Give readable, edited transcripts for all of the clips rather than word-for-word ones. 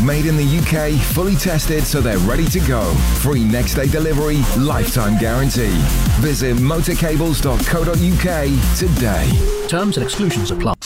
made in the UK, fully tested so they're ready to go. Free next day delivery, lifetime guarantee. Visit motorcables.co.uk today. Terms and exclusions apply.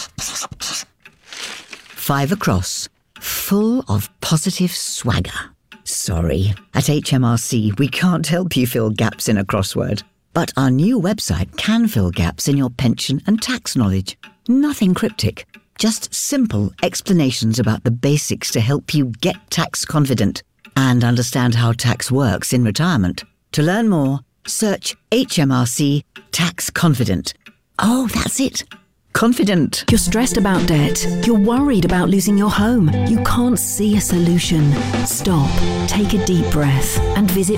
5 across, full of positive swagger. Sorry, at HMRC we can't help you fill gaps in a crossword. But our new website can fill gaps in your pension and tax knowledge. Nothing cryptic, just simple explanations about the basics to help you get tax confident and understand how tax works in retirement. To learn more, search HMRC Tax Confident. Oh, that's it. Confident. You're stressed about debt. You're worried about losing your home. You can't see a solution. Stop, take a deep breath and visit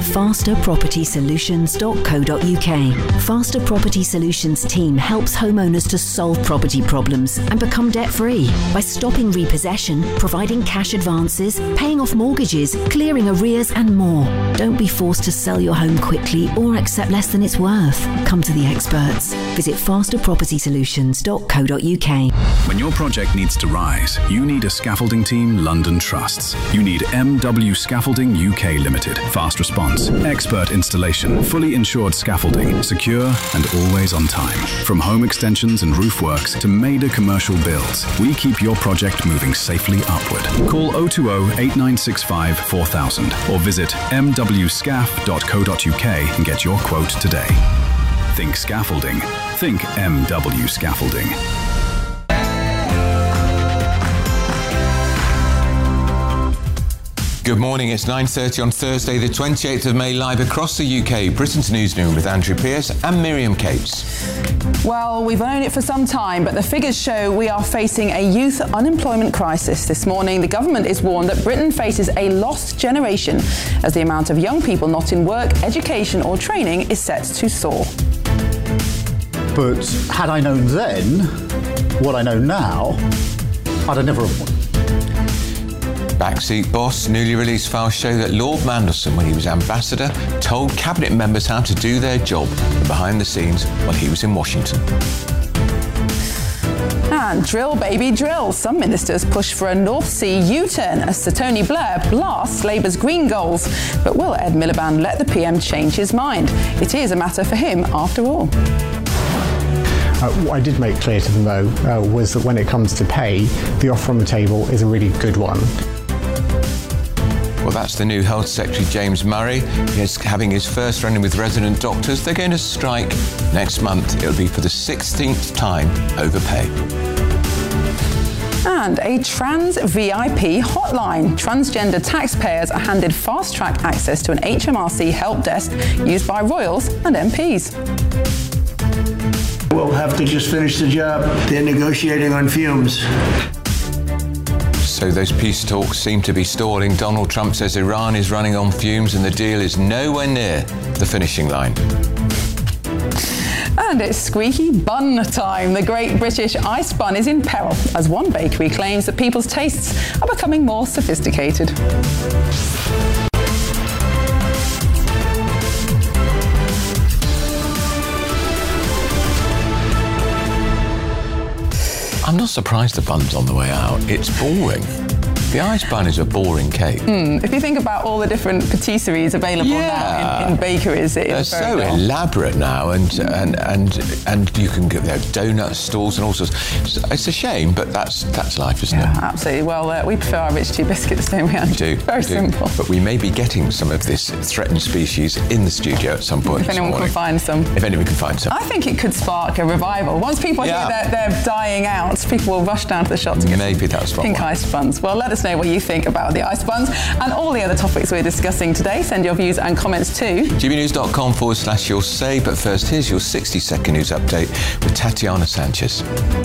fasterpropertysolutions.co.uk. Faster Property Solutions team helps homeowners to solve property problems and become debt-free by stopping repossession, providing cash advances, paying off mortgages, clearing arrears and more. Don't be forced to sell your home quickly or accept less than it's worth. Come to the experts. Visit fasterpropertysolutions.co.uk. When your project needs to rise, you need a scaffolding team London trusts. You need MW Scaffolding UK Limited. Fast response, expert installation, fully insured scaffolding, secure and always on time. From home extensions and roof works to major commercial builds, we keep your project moving safely upward. Call 020 8965 4000 or visit mwscaf.co.uk and get your quote today. Think scaffolding. Think MW Scaffolding. Good morning, it's 9:30 on Thursday the 28th of May, live across the UK, Britain's newsroom with Andrew Pearce and Miriam Cates. Well, we've known it for some time, but the figures show we are facing a youth unemployment crisis. This morning, the government is warned that Britain faces a lost generation as the amount of young people not in work, education or training is set to soar. But had I known then what I know now, I'd have never have won. Backseat Boss, newly released files show that Lord Mandelson, when he was ambassador, told cabinet members how to do their job behind the scenes while he was in Washington. And drill, baby, drill. Some ministers push for a North Sea U-turn as Sir Tony Blair blasts Labour's green goals. But will Ed Miliband let the PM change his mind? It is a matter for him after all. What I did make clear to them, though, was that when it comes to pay, the offer on the table is a really good one. Well, that's the new Health Secretary, James Murray. He's having his first run-in with resident doctors. They're going to strike next month. It'll be for the 16th time over pay. And a trans VIP hotline. Transgender taxpayers are handed fast-track access to an HMRC help desk used by royals and MPs. We'll have to just finish the job. They're negotiating on fumes. So those peace talks seem to be stalling. Donald Trump says Iran is running on fumes and the deal is nowhere near the finishing line. And it's squeaky bun time. The great British ice bun is in peril as one bakery claims that people's tastes are becoming more sophisticated. I'm not surprised the bun's on the way out. It's boring. The ice bun is a boring cake. If you think about all the different patisseries available now in bakeries, it is very so dull. elaborate now, and you can get there donut stalls and all sorts. It's a shame, but that's life, isn't it? Absolutely. Well, we prefer our rich tea biscuits, don't we, Andrew? We do. Very simple. But we may be getting some of this threatened species in the studio at some point. If anyone can find some. If anyone can find some. I think it could spark a revival. Once people hear they're dying out, people will rush down to the shop to get pink ice buns. Well, let us know what you think about the ice buns and all the other topics we're discussing today. Send your views and comments to gbnews.com/you'll say. But first, here's your 60-second news update with Tatiana Sanchez.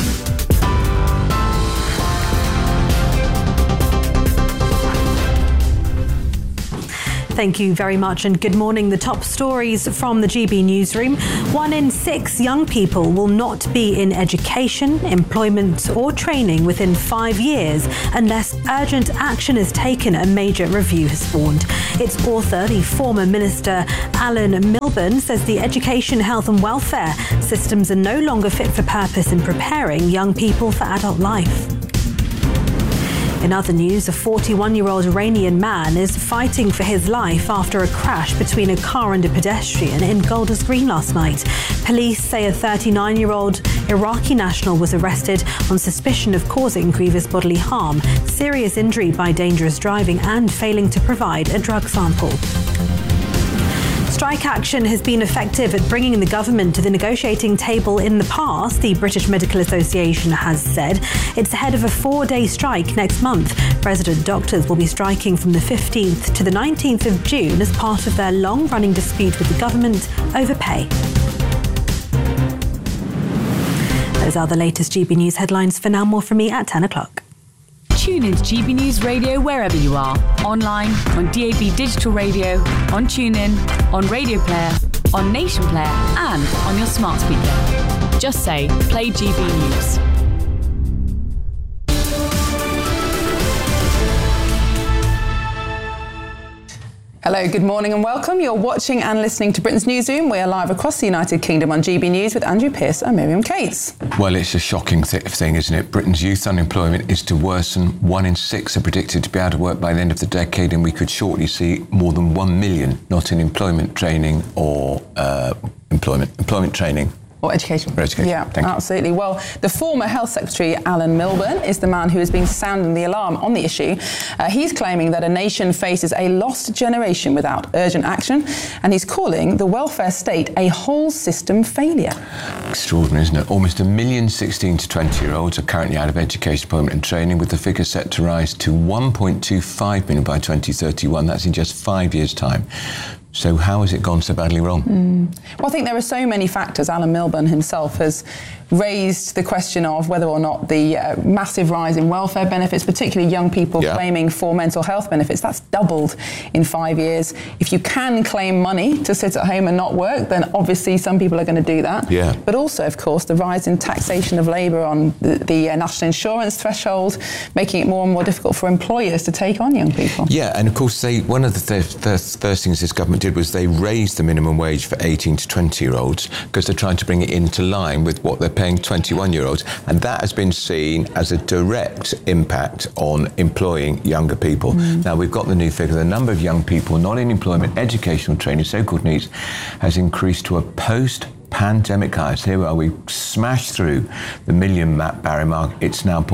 Thank you very much and good morning. The top stories from the GB newsroom. 1 in 6 young people will not be in education, employment or training within 5 years unless urgent action is taken, a major review has warned. Its author, the former Minister Alan Milburn, says the education, health and welfare systems are no longer fit for purpose in preparing young people for adult life. In other news, a 41-year-old Iranian man is fighting for his life after a crash between a car and a pedestrian in Golders Green last night. Police say a 39-year-old Iraqi national was arrested on suspicion of causing grievous bodily harm, serious injury by dangerous driving and failing to provide a drug sample. Strike action has been effective at bringing the government to the negotiating table in the past, the British Medical Association has said. It's ahead of a 4-day strike next month. Resident doctors will be striking from the 15th to the 19th of June as part of their long-running dispute with the government over pay. Those are the latest GB News headlines. For now, more from me at 10 o'clock. Tune in to GB News Radio wherever you are. Online, on DAB Digital Radio, on TuneIn, on Radio Player, on Nation Player and on your smart speaker. Just say, play GB News. Hello, good morning and welcome. You're watching and listening to Britain's Newsroom. We are live across the United Kingdom on GB News with Andrew Pearce and Miriam Cates. Well, it's a shocking thing, isn't it? Britain's youth unemployment is to worsen. 1 in 6 are predicted to be out of work by the end of the decade, and we could shortly see more than 1 million not in employment training or employment training. Or education. Yeah, absolutely. Well, the former Health Secretary, Alan Milburn, is the man who has been sounding the alarm on the issue. He's claiming that a nation faces a lost generation without urgent action, and he's calling the welfare state a whole system failure. Extraordinary, isn't it? Almost 1 million 16 to 20-year-olds are currently out of education, employment and training, with the figure set to rise to 1.25 million by 2031. That's in just 5 years' time. So how has it gone so badly wrong? Well, I think there are so many factors. Alan Milburn himself has raised the question of whether or not the massive rise in welfare benefits, particularly young people claiming for mental health benefits, that's doubled in 5 years. If you can claim money to sit at home and not work, then obviously some people are going to do that. Yeah. But also, of course, the rise in taxation of labour on the national insurance threshold, making it more and more difficult for employers to take on young people. Yeah, and of course, one of the first things this government did was they raised the minimum wage for 18 to 20-year-olds because they're trying to bring it into line with what they're paying 21-year-olds, and that has been seen as a direct impact on employing younger people. Now, we've got the new figure. The number of young people not in employment, educational training, so-called NEETs, has increased to a post-pandemic high. So here we are, we smashed through the million barrier mark. It's now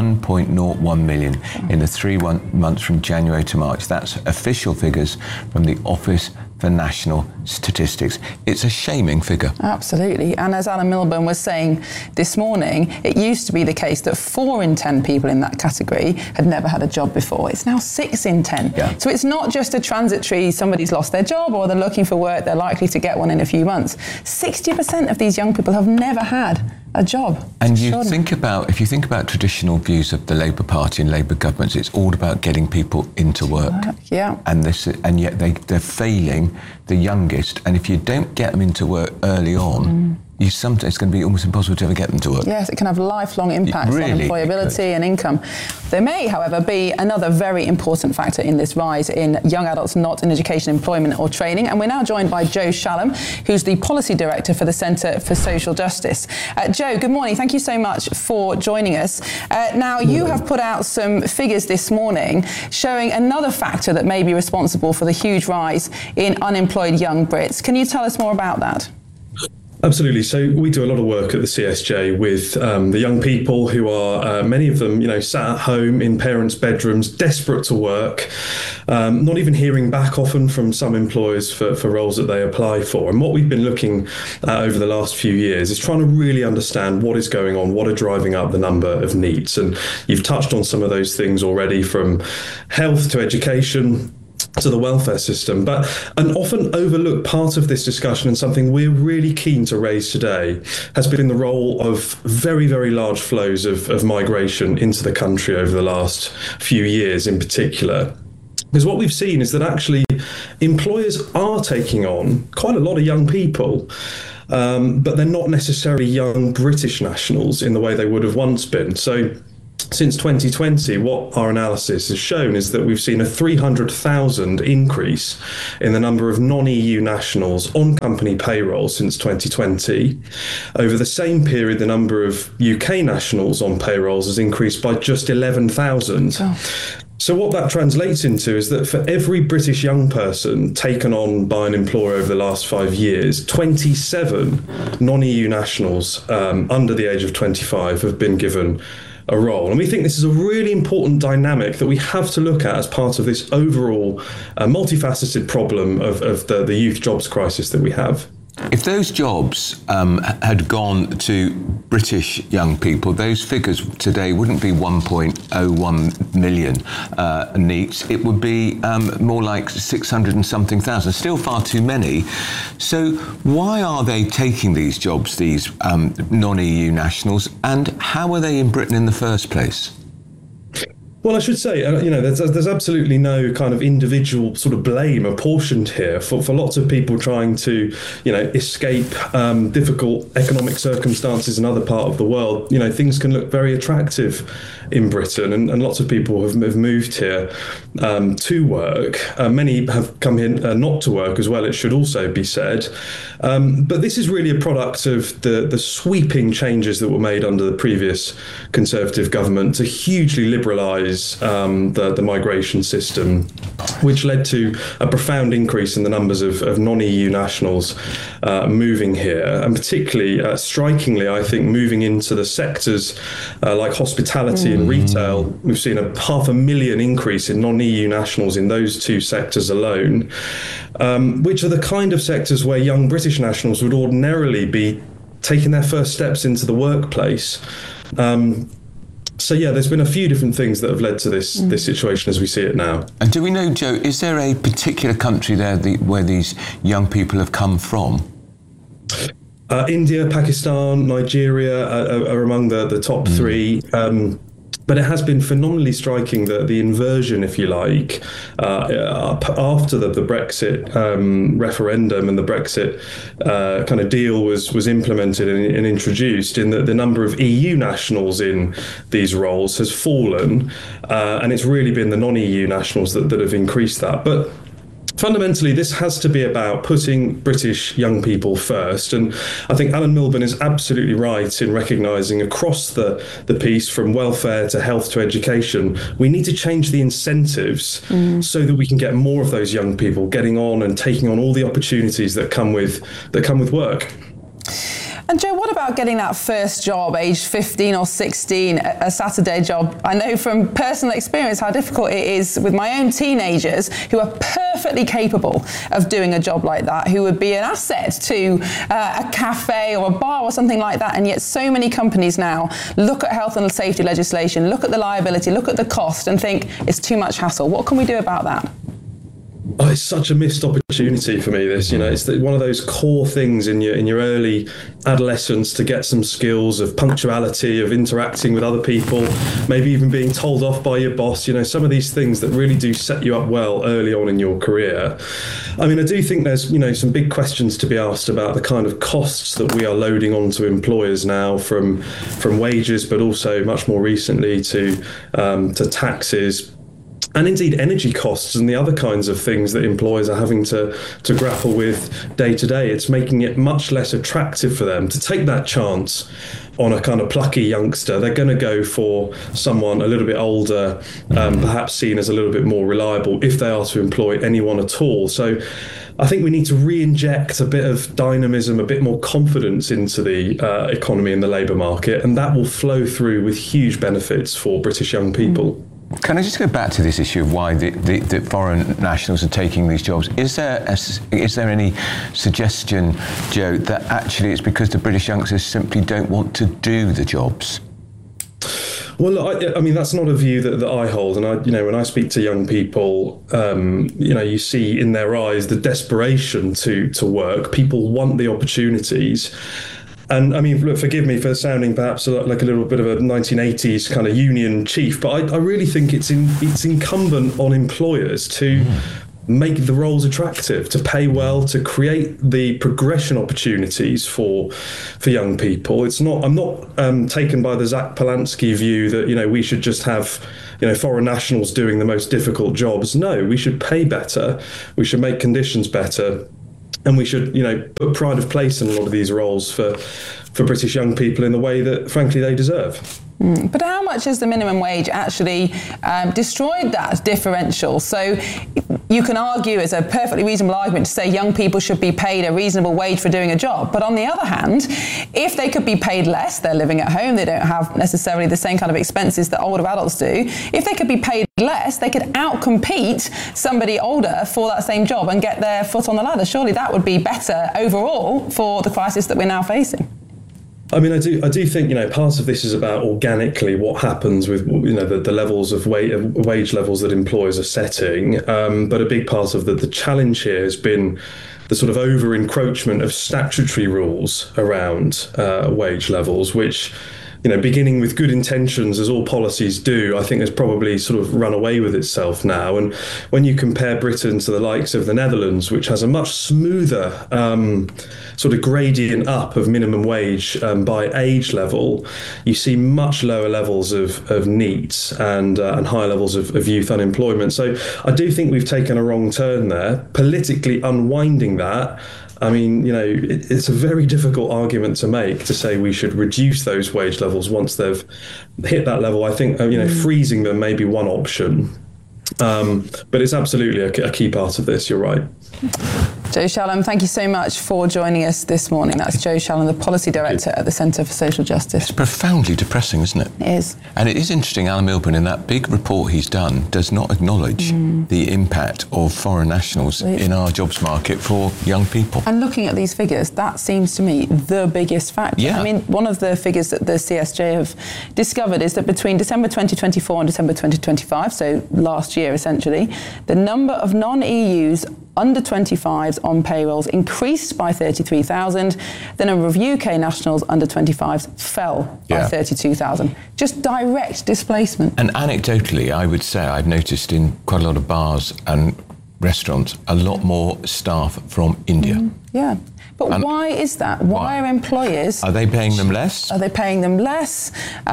0.01 million in the 3 months from January to March. That's official figures from the Office for National Statistics. It's a shaming figure. Absolutely. And as Alan Milburn was saying this morning, it used to be the case that 4 in 10 people in that category had never had a job before. It's now 6 in 10. Yeah. So it's not just a transitory, somebody's lost their job or they're looking for work, they're likely to get one in a few months. 60% of these young people have never had a job. And if you think about traditional views of the Labour Party and Labour governments, it's all about getting people into work. Yeah. And yet they're failing the youngest. And if you don't get them into work early on, it's going to be almost impossible to ever get them to work. Yes, it can have lifelong impacts on employability and income. There may, however, be another very important factor in this rise in young adults not in education, employment or training. And we're now joined by Joe Shallam, who's the Policy Director for the Centre for Social Justice. Joe, good morning. Thank you so much for joining us. Now, you have put out some figures this morning showing another factor that may be responsible for the huge rise in unemployed young Brits. Can you tell us more about that? Absolutely. So we do a lot of work at the CSJ with the young people who are, many of them, sat at home in parents' bedrooms, desperate to work, not even hearing back often from some employers for roles that they apply for. And what we've been looking at over the last few years is trying to really understand what is going on, what are driving up the number of NEETs. And you've touched on some of those things already, from health to education to the welfare system. But an often overlooked part of this discussion, and something we're really keen to raise today, has been the role of very, very large flows of migration into the country over the last few years in particular. Because what we've seen is that actually employers are taking on quite a lot of young people, but they're not necessarily young British nationals in the way they would have once been. So since 2020, what our analysis has shown is that we've seen a 300,000 increase in the number of non-EU nationals on company payroll since 2020. Over the same period, the number of UK nationals on payrolls has increased by just 11,000. Oh. So what that translates into is that for every British young person taken on by an employer over the last 5 years, 27 non-EU nationals under the age of 25 have been given a role. And we think this is a really important dynamic that we have to look at as part of this overall multifaceted problem of the youth jobs crisis that we have. If those jobs had gone to British young people, those figures today wouldn't be 1.01 million NEETs. It would be more like 600 and something thousand, still far too many. So why are they taking these jobs, these non-EU nationals, and how are they in Britain in the first place? Well, I should say, there's absolutely no kind of individual sort of blame apportioned here for lots of people trying to, escape difficult economic circumstances in other part of the world. Things can look very attractive in Britain, and lots of people have moved here to work. Many have come here not to work as well, it should also be said. But this is really a product of the sweeping changes that were made under the previous Conservative government to hugely liberalise the migration system, which led to a profound increase in the numbers of non-EU nationals moving here, and particularly strikingly, I think, moving into the sectors like hospitality and retail. We've seen a 500,000 increase in non-EU nationals in those two sectors alone, which are the kind of sectors where young British nationals would ordinarily be taking their first steps into the workplace. So yeah, there's been a few different things that have led to this situation as we see it now. And do we know, Joe, is there a particular country there where these young people have come from? India, Pakistan, Nigeria are among the top three. But it has been phenomenally striking that the inversion, if you like, after the Brexit referendum and the Brexit kind of deal was implemented and introduced, in that the number of EU nationals in these roles has fallen, and it's really been the non-EU nationals that have increased that. But fundamentally, this has to be about putting British young people first. And I think Alan Milburn is absolutely right in recognising across the piece, from welfare to health to education, we need to change the incentives so that we can get more of those young people getting on and taking on all the opportunities that come with work. And Joe, what about getting that first job, aged 15 or 16, a Saturday job? I know from personal experience how difficult it is with my own teenagers who are perfectly capable of doing a job like that, who would be an asset to a cafe or a bar or something like that. And yet so many companies now look at health and safety legislation, look at the liability, look at the cost and think it's too much hassle. What can we do about that? Oh, it's such a missed opportunity for me, this. It's one of those core things in your early adolescence to get some skills of punctuality, of interacting with other people, maybe even being told off by your boss. Some of these things that really do set you up well early on in your career. I mean, I do think there's, some big questions to be asked about the kind of costs that we are loading onto employers now, from wages, but also much more recently to taxes. And indeed energy costs and the other kinds of things that employers are having to grapple with day to day. It's making it much less attractive for them to take that chance on a kind of plucky youngster. They're going to go for someone a little bit older, perhaps seen as a little bit more reliable, if they are to employ anyone at all. So I think we need to re-inject a bit of dynamism, a bit more confidence into the economy and the labour market, and that will flow through with huge benefits for British young people. Can I just go back to this issue of why the foreign nationals are taking these jobs? Is there any suggestion, Joe, that actually it's because the British youngsters simply don't want to do the jobs? Well, I mean, that's not a view that I hold. And when I speak to young people, you see in their eyes the desperation to work. People want the opportunities. And I mean, look, forgive me for sounding perhaps like a little bit of a 1980s kind of union chief, but I really think it's incumbent on employers to make the roles attractive, to pay well, to create the progression opportunities for young people. I'm not taken by the Zach Polanski view that, we should just have, foreign nationals doing the most difficult jobs. No, we should pay better. We should make conditions better. And we should, put pride of place in a lot of these roles for British young people in the way that, frankly, they deserve. But how much has the minimum wage actually destroyed that differential? So you can argue, it's a perfectly reasonable argument to say young people should be paid a reasonable wage for doing a job. But on the other hand, if they could be paid less, they're living at home, they don't have necessarily the same kind of expenses that older adults do. If they could be paid less, they could outcompete somebody older for that same job and get their foot on the ladder. Surely that would be better overall for the crisis that we're now facing. I mean, I do think, part of this is about organically what happens with, the levels of wage levels that employers are setting. But a big part of the challenge here has been the sort of over encroachment of statutory rules around wage levels, which, beginning with good intentions, as all policies do, I think has probably sort of run away with itself now. And when you compare Britain to the likes of the Netherlands, which has a much smoother sort of gradient up of minimum wage by age level, you see much lower levels of NEET and higher levels of youth unemployment. So I do think we've taken a wrong turn there. Politically unwinding that, I mean, it's a very difficult argument to make, to say we should reduce those wage levels once they've hit that level. I think, freezing them may be one option. But it's absolutely a key part of this, you're right. Joe Shallam, thank you so much for joining us this morning. That's Joe Shallam, the Policy Director at the Centre for Social Justice. It's profoundly depressing, isn't it? It is. And it is interesting, Alan Milburn, in that big report he's done, does not acknowledge the impact of foreign nationals in our jobs market for young people. And looking at these figures, that seems to me the biggest factor. Yeah. I mean, one of the figures that the CSJ have discovered is that between December 2024 and December 2025, so last year essentially, the number of non-EUs under 25s on payrolls increased by 33,000. The number of UK nationals under 25s fell by 32,000. Just direct displacement. And anecdotally, I would say I've noticed in quite a lot of bars and restaurants a lot more staff from India. Yeah. But why is that? Why are employers... Are they paying them less? Are they paying them less?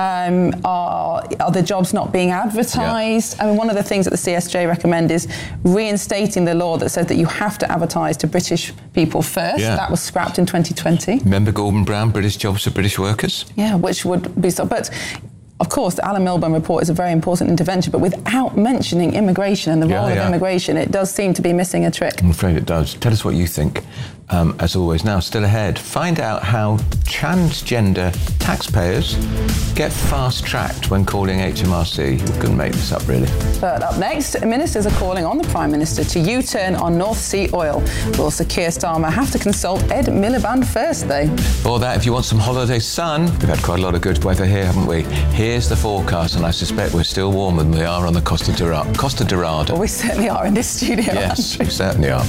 Are the jobs not being advertised? Yeah. I mean, one of the things that the CSJ recommend is reinstating the law that says that you have to advertise to British people first. Yeah. That was scrapped in 2020. Remember Gordon Brown, British Jobs for British Workers? Yeah, which would be so... But of course, the Alan Milburn report is a very important intervention, but without mentioning immigration and the role of immigration, it does seem to be missing a trick. I'm afraid it does. Tell us what you think. As always, now, still ahead, find out how transgender taxpayers get fast-tracked when calling HMRC. We couldn't make this up, really. But up next, ministers are calling on the Prime Minister to U-turn on North Sea oil. Will Sir Keir Starmer have to consult Ed Miliband first, though? For that, if you want some holiday sun, we've had quite a lot of good weather here, haven't we? Here's the forecast, and I suspect we're still warmer than we are on the Costa Dorada. Well, we certainly are in this studio. Yes, we certainly are.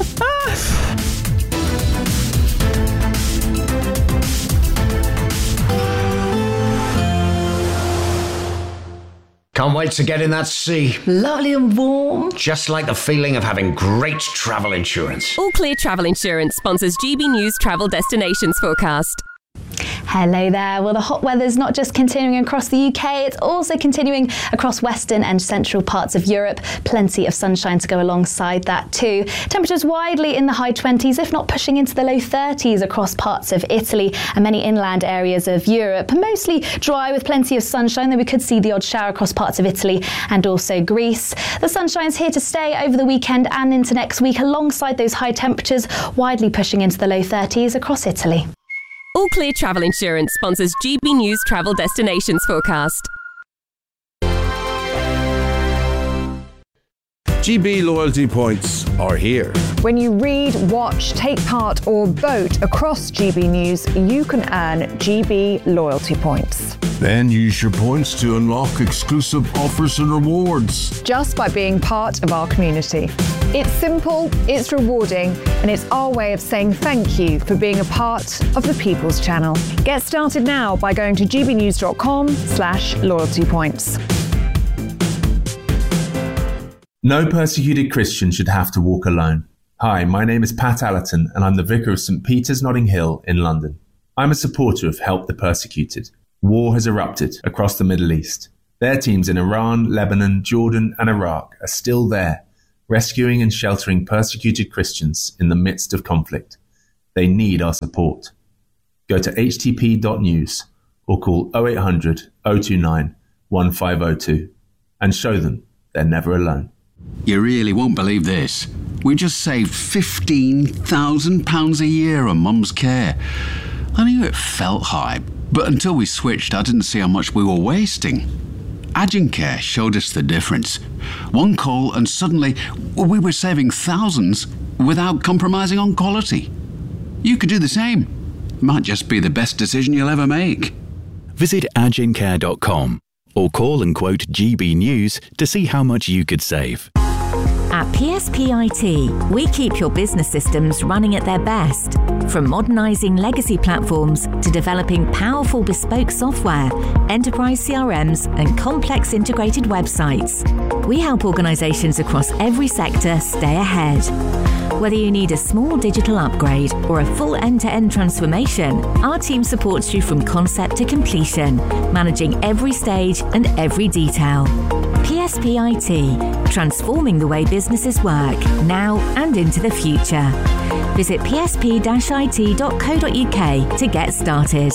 Can't wait to get in that sea. Lovely and warm. Just like the feeling of having great travel insurance. All Clear Travel Insurance sponsors GB News Travel Destinations Forecast. Hello there. Well, the hot weather's not just continuing across the UK, it's also continuing across western and central parts of Europe. Plenty of sunshine to go alongside that too. Temperatures widely in the high 20s, if not pushing into the low 30s across parts of Italy and many inland areas of Europe. Mostly dry with plenty of sunshine, though we could see the odd shower across parts of Italy and also Greece. The sunshine's here to stay over the weekend and into next week alongside those high temperatures, widely pushing into the low 30s across Italy. All Clear Travel Insurance sponsors GB News Travel Destinations Forecast. GB loyalty points are here. When you read, watch, take part or vote across GB News, you can earn GB loyalty points. Then use your points to unlock exclusive offers and rewards. Just by being part of our community. It's simple, it's rewarding, and it's our way of saying thank you for being a part of the People's Channel. Get started now by going to gbnews.com/loyalty points. No persecuted Christian should have to walk alone. Hi, my name is Pat Allerton and I'm the Vicar of St Peter's Notting Hill in London. I'm a supporter of Help the Persecuted. War has erupted across the Middle East. Their teams in Iran, Lebanon, Jordan and Iraq are still there, rescuing and sheltering persecuted Christians in the midst of conflict. They need our support. Go to htp.news or call 0800 029 1502 and show them they're never alone. You really won't believe this. We just saved £15,000 a year on Mum's care. I knew it felt high, but until we switched, I didn't see how much we were wasting. Agencare showed us the difference. One call and suddenly we were saving thousands without compromising on quality. You could do the same. It might just be the best decision you'll ever make. Visit agencare.com or call and quote GB News to see how much you could save. At PSP IT, we keep your business systems running at their best. From modernising legacy platforms to developing powerful bespoke software, enterprise CRMs and complex integrated websites. We help organisations across every sector stay ahead. Whether you need a small digital upgrade or a full end-to-end transformation, our team supports you from concept to completion, managing every stage and every detail. PSP IT, transforming the way businesses work, now and into the future. Visit psp-it.co.uk to get started.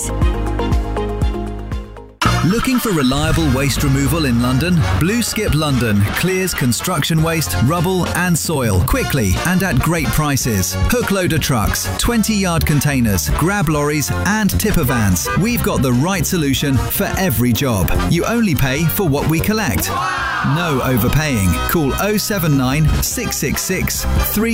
Looking for reliable waste removal in London? Blue Skip London clears construction waste, rubble and soil quickly and at great prices. Hook loader trucks, 20-yard containers, grab lorries and tipper vans. We've got the right solution for every job. You only pay for what we collect. No overpaying. Call 079 666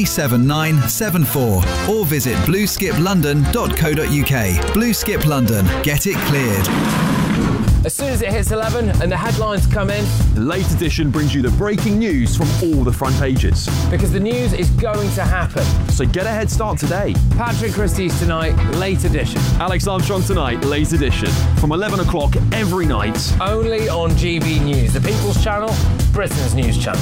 37974 or visit blueskiplondon.co.uk. Blue Skip London. Get it cleared. As soon as it hits 11 and the headlines come in, the Late Edition brings you the breaking news from all the front pages. Because the news is going to happen. So get a head start today. Patrick Christie's tonight, Late Edition. Alex Armstrong tonight, Late Edition. From 11 o'clock every night. Only on GB News, the People's Channel, Britain's news channel.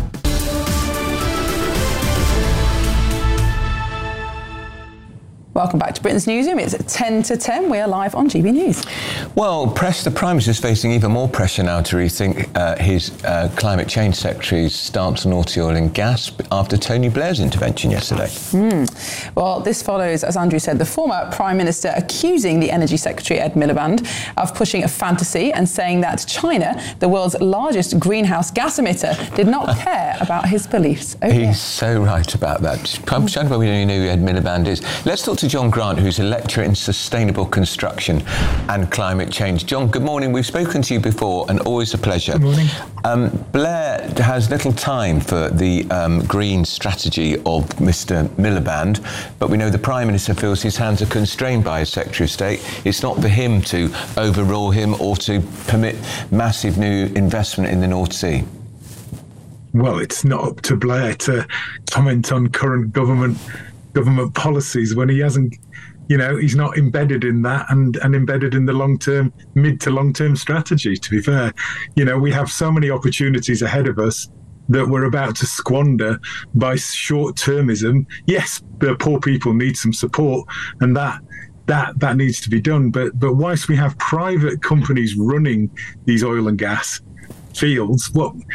Welcome back to Britain's Newsroom. It's 10 to 10. We are live on GB News. Well, the Prime Minister is facing even more pressure now to rethink his climate change secretary's stance on North Sea oil and gas after Tony Blair's intervention yesterday. Well, this follows, as Andrew said, the former Prime Minister accusing the Energy Secretary, Ed Miliband, of pushing a fantasy and saying that China, the world's largest greenhouse gas emitter, did not care about his beliefs. He's so right about that. I'm sure we don't even know who Ed Miliband is. Let's talk to John Grant, who's a lecturer in sustainable construction and climate change. John, good morning. We've spoken to you before and always a pleasure. Good morning. Blair has little time for the green strategy of Mr Miliband, but we know the Prime Minister feels his hands are constrained by his Secretary of State. It's not for him to overrule him or to permit massive new investment in the North Sea. Well, it's not up to Blair to comment on current government policies when he hasn't, he's not embedded in that and embedded in the mid to long-term strategy, to be fair. We have so many opportunities ahead of us that we're about to squander by short-termism. Yes, the poor people need some support and that needs to be done. But whilst we have private companies running these oil and gas fields,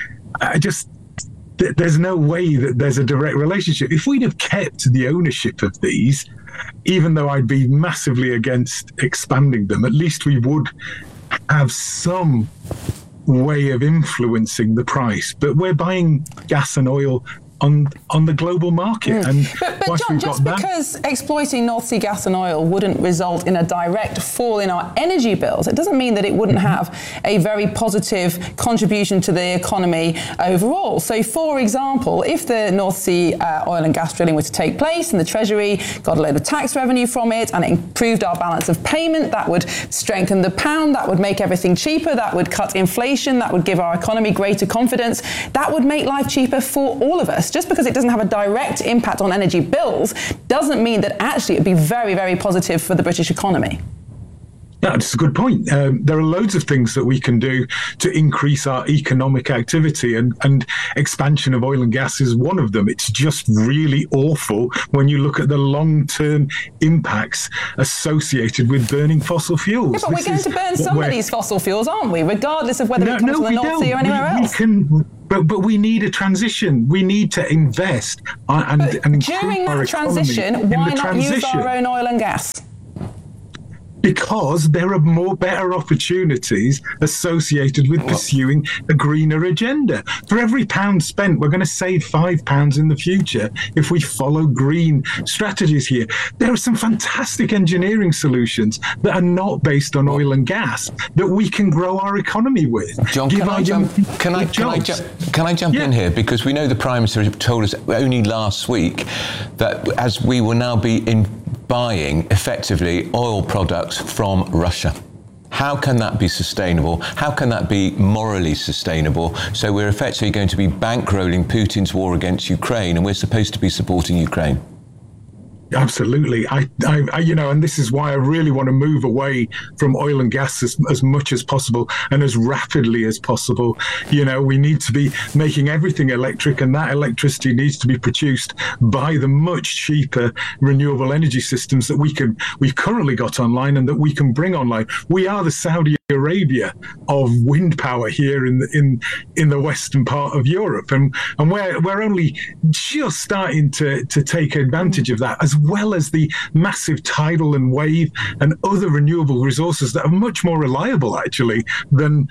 there's no way that there's a direct relationship. If we'd have kept the ownership of these, even though I'd be massively against expanding them, at least we would have some way of influencing the price. But we're buying gas and oil on the global market. And but John, just because exploiting North Sea gas and oil wouldn't result in a direct fall in our energy bills, it doesn't mean that it wouldn't have a very positive contribution to the economy overall. So, for example, if the North Sea oil and gas drilling were to take place and the Treasury got a load of tax revenue from it and it improved our balance of payment, that would strengthen the pound, that would make everything cheaper, that would cut inflation, that would give our economy greater confidence, that would make life cheaper for all of us. Just because it doesn't have a direct impact on energy bills doesn't mean that actually it'd be very, very positive for the British economy. That's a good point. There are loads of things that we can do to increase our economic activity, and expansion of oil and gas is one of them. It's just really awful when you look at the long-term impacts associated with burning fossil fuels. Yeah, but we're going to burn some of these fossil fuels, aren't we? Regardless of whether it comes from the North Sea or anywhere else. But we need a transition. We need to invest and during that transition, why not use our own oil and gas? Because there are better opportunities associated with pursuing a greener agenda. For every pound spent, we're going to save £5 in the future if we follow green strategies here. There are some fantastic engineering solutions that are not based on oil and gas that we can grow our economy with. John, can I jump in here? Because we know the Prime Minister told us only last week that as we will now be buying effectively oil products from Russia. How can that be sustainable? How can that be morally sustainable? So we're effectively going to be bankrolling Putin's war against Ukraine, and we're supposed to be supporting Ukraine. Absolutely. I and this is why I really want to move away from oil and gas as much as possible and as rapidly as possible. We need to be making everything electric, and that electricity needs to be produced by the much cheaper renewable energy systems that we've currently got online and that we can bring online. We are the Saudi Arabia of wind power here in the western part of Europe, and we're only just starting to take advantage of that, as well as the massive tidal and wave and other renewable resources that are much more reliable actually than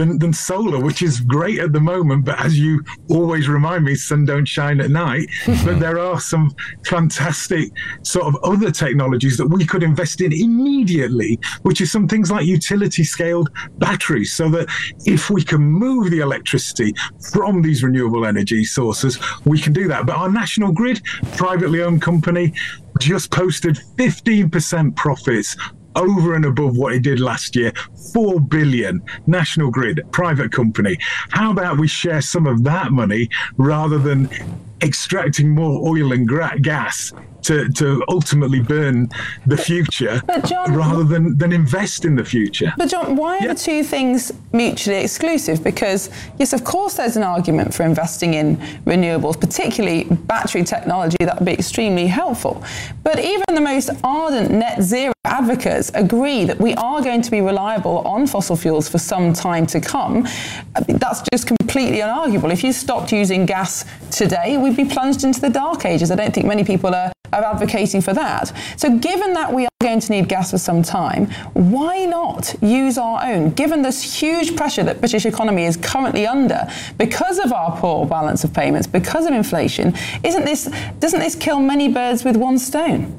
solar, which is great at the moment, but as you always remind me, sun don't shine at night. But there are some fantastic sort of other technologies that we could invest in immediately, which is some things like utility scale batteries, so that if we can move the electricity from these renewable energy sources, we can do that. But our National Grid, privately owned company, just posted 15% profits over and above what it did last year. 4 billion. National Grid, private company. How about we share some of that money rather than extracting more oil and gas to ultimately burn the future, John, rather than invest in the future. But John, why are the two things mutually exclusive? Because yes, of course there's an argument for investing in renewables, particularly battery technology. That would be extremely helpful. But even the most ardent net zero advocates agree that we are going to be reliable on fossil fuels for some time to come. That's just completely unarguable. If you stopped using gas today, we'd be plunged into the dark ages. I don't think many people are advocating for that. So given that we are going to need gas for some time, why not use our own? Given this huge pressure that British economy is currently under because of our poor balance of payments, because of inflation, doesn't this kill many birds with one stone?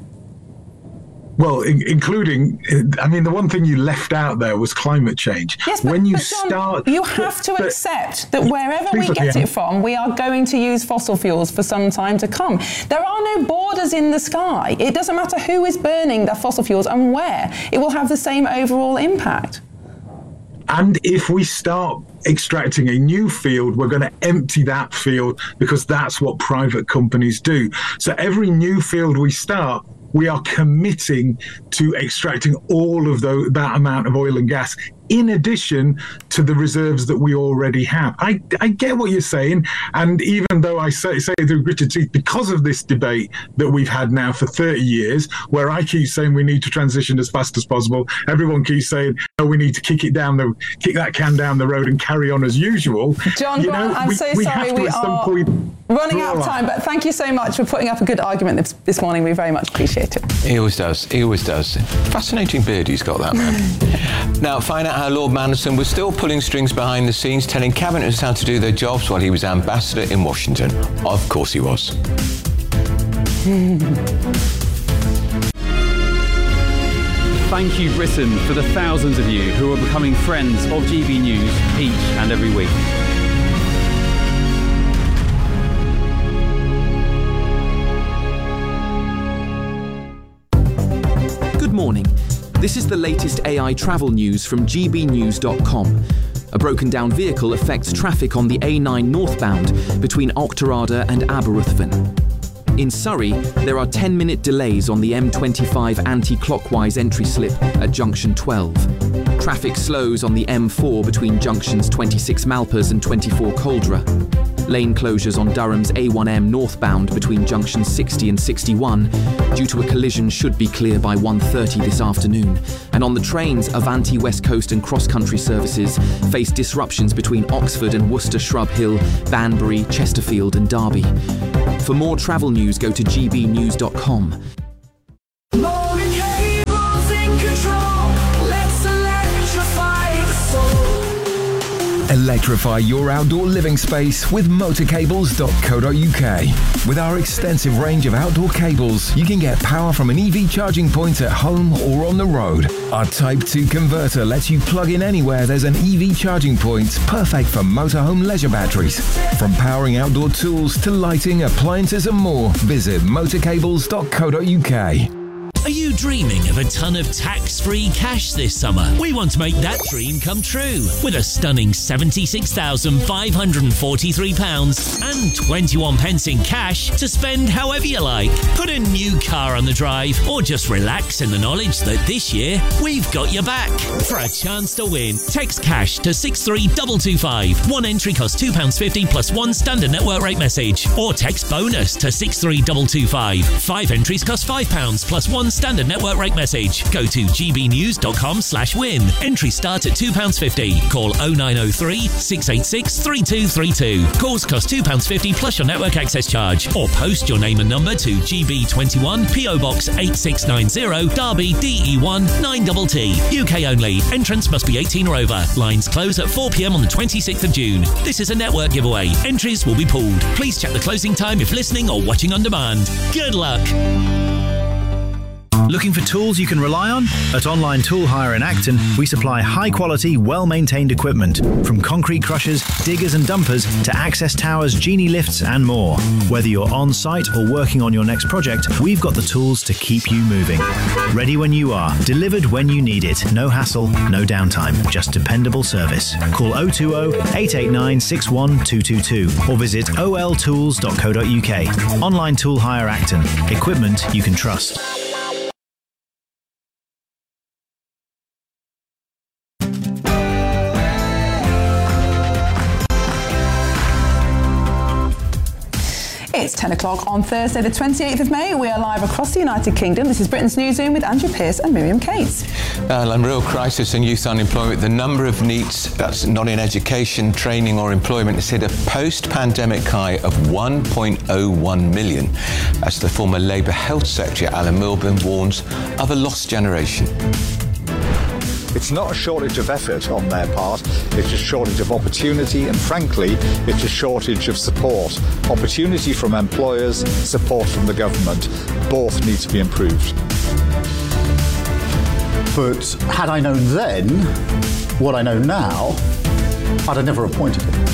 Well, including, I mean, the one thing you left out there was climate change. Yes, but, John, you have to accept that wherever we get it from, we are going to use fossil fuels for some time to come. There are no borders in the sky. It doesn't matter who is burning the fossil fuels and where. It will have the same overall impact. And if we start extracting a new field, we're going to empty that field, because that's what private companies do. So every new field we start, we are committing to extracting all of that amount of oil and gas, in addition to the reserves that we already have. I get what you're saying, and even though I say it through gritted teeth, because of this debate that we've had now for 30 years, where I keep saying we need to transition as fast as possible, everyone keeps saying, no, we need to kick that can down the road and carry on as usual. John Grant, I'm so sorry, we are running out of time, but thank you so much for putting up a good argument this morning. We very much appreciate it. He always does. Fascinating beard he's got, that man. Now, find out how Lord Manderson was still pulling strings behind the scenes, telling cabinets how to do their jobs while he was ambassador in Washington. Of course he was. Thank you, Britain, for the thousands of you who are becoming friends of GB News each and every week. Good morning. This is the latest AI travel news from gbnews.com. A broken down vehicle affects traffic on the A9 northbound between Auchterarder and Aberystwyth. In Surrey, there are 10-minute delays on the M25 anti-clockwise entry slip at junction 12. Traffic slows on the M4 between junctions 26 Malpas and 24 Coldra. Lane closures on Durham's A1M northbound between junctions 60 and 61 due to a collision should be clear by 1:30 this afternoon. And on the trains, Avanti West Coast and cross-country services face disruptions between Oxford and Worcester Shrub Hill, Banbury, Chesterfield and Derby. For more travel news, go to gbnews.com. Electrify your outdoor living space with motorcables.co.uk. With our extensive range of outdoor cables, you can get power from an EV charging point at home or on the road. Our Type 2 converter lets you plug in anywhere there's an EV charging point, perfect for motorhome leisure batteries. From powering outdoor tools to lighting, appliances and more, visit motorcables.co.uk. Are you dreaming of a ton of tax-free cash this summer? We want to make that dream come true with a stunning £76,543 and 21 pence in cash to spend however you like. Put a new car on the drive or just relax in the knowledge that this year we've got your back. For a chance to win, text cash to 63225. One entry costs £2.50 plus one standard network rate message. Or text bonus to 63225. 5 entries cost £5 plus one standard network rate message. Go to gbnews.com/win. Entries start at £2.50. Call 0903 686 3232. Calls cost £2.50 plus your network access charge. Or post your name and number to GB21 PO Box 8690 Derby DE1 9TT. UK only. Entrance must be 18 or over. Lines close at 4 p.m. on the 26th of June. This is a network giveaway. Entries will be pooled. Please check the closing time if listening or watching on demand. Good luck. Looking for tools you can rely on? At Online Tool Hire in Acton, we supply high-quality, well-maintained equipment, from concrete crushers, diggers and dumpers to access towers, genie lifts and more. Whether you're on-site or working on your next project, we've got the tools to keep you moving. Ready when you are, delivered when you need it. No hassle, no downtime, just dependable service. Call 020-889-61222 or visit oltools.co.uk. Online Tool Hire Acton. Equipment you can trust. It's 10 o'clock on Thursday, the 28th of May. We are live across the United Kingdom. This is Britain's Newsroom with Andrew Pearce and Miriam Cates. Real crisis in youth unemployment. The number of NEETs that's not in education, training or employment has hit a post-pandemic high of 1.01 million, as the former Labour Health Secretary Alan Milburn warns of a lost generation. It's not a shortage of effort on their part, it's a shortage of opportunity, and frankly, it's a shortage of support. Opportunity from employers, support from the government. Both need to be improved. But had I known then what I know now, I'd have never appointed him.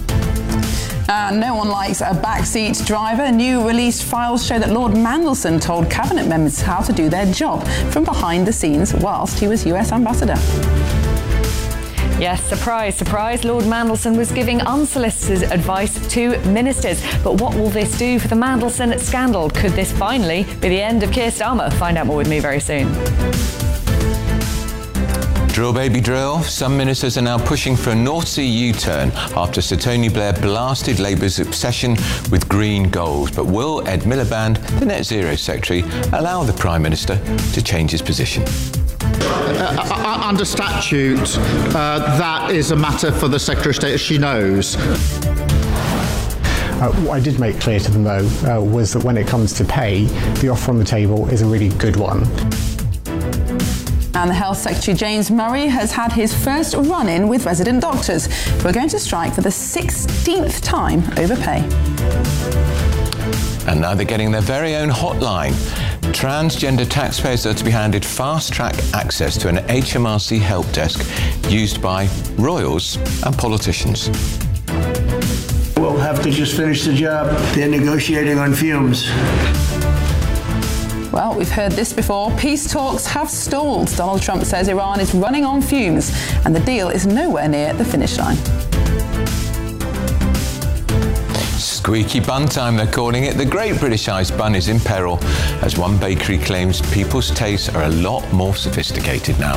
No one likes a backseat driver. New released files show that Lord Mandelson told cabinet members how to do their job from behind the scenes whilst he was US ambassador. Yes, surprise, surprise. Lord Mandelson was giving unsolicited advice to ministers. But what will this do for the Mandelson scandal? Could this finally be the end of Keir Starmer? Find out more with me very soon. Drill baby drill. Some ministers are now pushing for a North Sea U-turn after Sir Tony Blair blasted Labour's obsession with green gold. But will Ed Miliband, the Net Zero Secretary, allow the Prime Minister to change his position? Under statute, that is a matter for the Secretary of State, as she knows. What I did make clear to them, though, was that when it comes to pay, the offer on the table is a really good one. And the Health Secretary James Murray has had his first run-in with resident doctors who are going to strike for the 16th time over pay. And now they're getting their very own hotline. Transgender taxpayers are to be handed fast-track access to an HMRC help desk used by royals and politicians. We'll have to just finish the job. They're negotiating on fumes. Well, we've heard this before. Peace talks have stalled. Donald Trump says Iran is running on fumes and the deal is nowhere near the finish line. Squeaky bun time, they're calling it. The Great British Ice Bun is in peril as one bakery claims people's tastes are a lot more sophisticated now.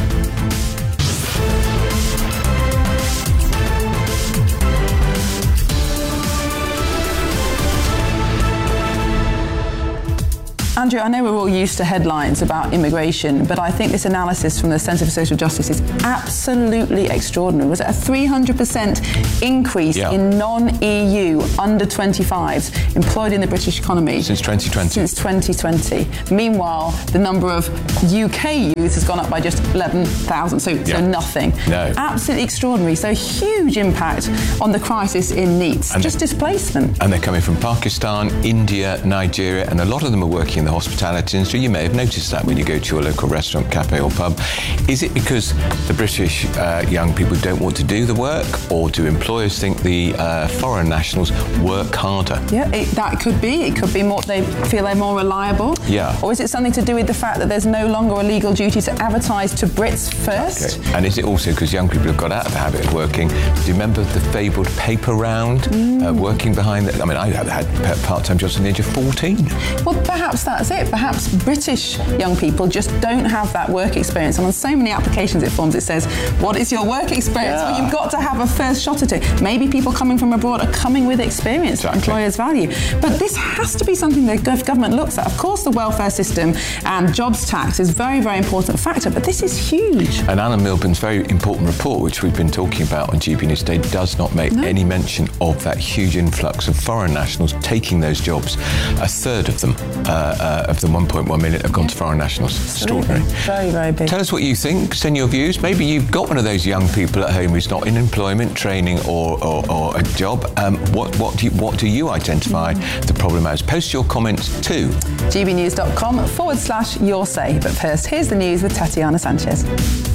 Andrew, I know we're all used to headlines about immigration, but I think this analysis from the Centre for Social Justice is absolutely extraordinary. Was it a 300% increase in non-EU under 25s employed in the British economy? Since 2020. Since 2020. Meanwhile, the number of UK youth has gone up by just 11,000, so nothing. No. Absolutely extraordinary. So huge impact on the crisis in NEETs. Just displacement. And they're coming from Pakistan, India, Nigeria, and a lot of them are working in the hospitality industry. You may have noticed that when you go to your local restaurant, cafe or pub. Is it because the British young people don't want to do the work, or do employers think the foreign nationals work harder? Yeah, that could be. It could be more, they feel they're more reliable. Yeah. Or is it something to do with the fact that there's no longer a legal duty to advertise to Brits first? Okay. And is it also because young people have got out of the habit of working? Do you remember the fabled paper round? Working behind I mean, I had part-time jobs at the age of 14. Well, perhaps that's it. Perhaps British young people just don't have that work experience. And on so many applications it says, what is your work experience? Well, you've got to have a first shot at it. Maybe people coming from abroad are coming with experience that employers value. But this has to be something the government looks at. Of course, the welfare system and jobs tax is a very, very important factor, but this is huge. And Anna Milburn's very important report, which we've been talking about on GB News Today, does not make any mention of that huge influx of foreign nationals taking those jobs. A third of them, of the 1.1 million, have gone to foreign nationals. Extraordinary. Very, very big. Tell us what you think. Send your views. Maybe you've got one of those young people at home who's not in employment, training or a job. What do you identify the problem as? Post your comments to gbnews.com/your say. But first, here's the news with Tatiana Sanchez.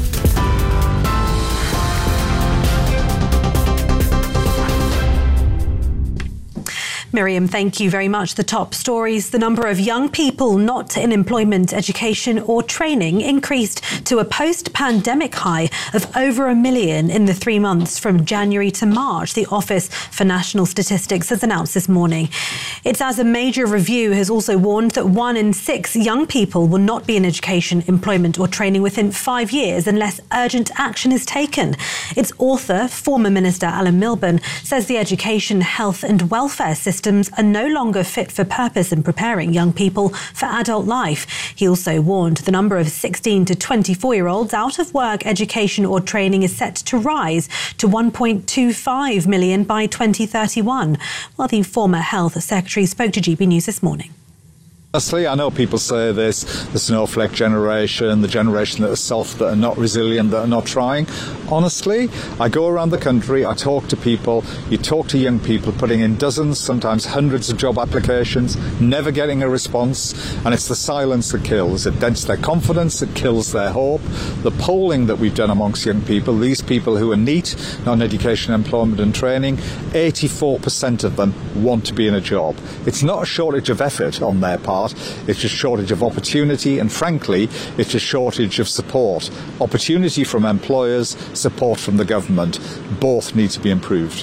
Miriam, thank you very much. The top stories. The number of young people not in employment, education or training increased to a post-pandemic high of over 1 million in the 3 months from January to March, the Office for National Statistics has announced this morning. It's as a major review has also warned that 1 in 6 young people will not be in education, employment or training within 5 years unless urgent action is taken. Its author, former Minister Alan Milburn, says the education, health and welfare systems are no longer fit for purpose in preparing young people for adult life. He also warned the number of 16 to 24-year-olds out of work, education or training is set to rise to 1.25 million by 2031. Well, the former Health Secretary spoke to GB News this morning. Honestly, I know people say this, the snowflake generation, the generation that are soft, that are not resilient, that are not trying. Honestly, I go around the country, I talk to people, you talk to young people putting in dozens, sometimes hundreds of job applications, never getting a response, and it's the silence that kills. It dents their confidence, it kills their hope. The polling that we've done amongst young people, these people who are NEET, non-education, employment and training, 84% of them want to be in a job. It's not a shortage of effort on their part. It's just shortage of opportunity, and frankly, it's just shortage of support. Opportunity from employers, support from the government. Both need to be improved.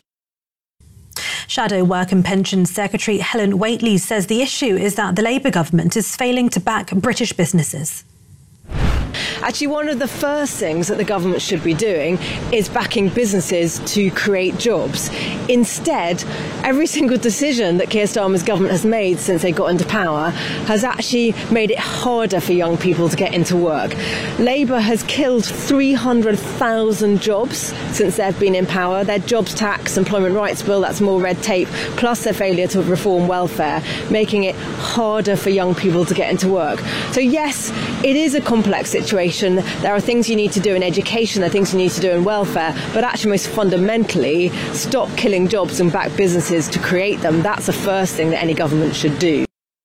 Shadow Work and Pensions Secretary Helen Whately says the issue is that the Labour government is failing to back British businesses. Actually, one of the first things that the government should be doing is backing businesses to create jobs. Instead, every single decision that Keir Starmer's government has made since they got into power has actually made it harder for young people to get into work. Labour has killed 300,000 jobs since they've been in power. Their jobs tax, employment rights bill, that's more red tape, plus their failure to reform welfare, making it harder for young people to get into work. So yes, it is a complex situation. There are things you need to do in education, there are things you need to do in welfare, but actually most fundamentally, stop killing jobs and back businesses to create them. That's the first thing that any government should do.